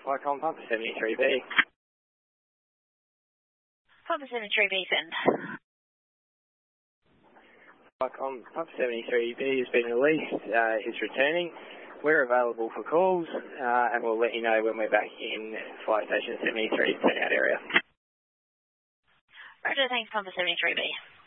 Flycom Pump 73B. Pump 73B, send. Flycom Pump 73B has been released, is returning. We're available for calls, and we'll let you know when we're back in Flight Station 73 turnout area. Roger, thanks, Pump 73B.